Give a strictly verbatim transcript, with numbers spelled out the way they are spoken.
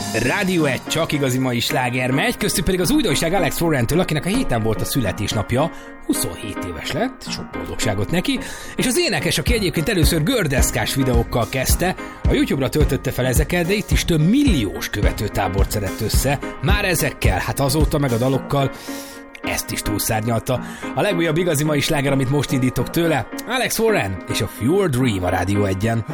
Rádió egy csak igazi mai sláger megy, köztük pedig az újdonság Alex Warrentől, akinek a héten volt a születésnapja, huszonhét éves lett, sok boldogságot neki, és az énekes, aki egyébként először gördeszkás videókkal kezdte, a YouTube-ra töltötte fel ezeket, de itt is több milliós követőtábort szedett össze, már ezekkel, hát azóta meg a dalokkal, ezt is túlszárnyalta. A legújabb igazi mai sláger, amit most indítok tőle, Alex Warren és a Your Dream a Rádió egyen.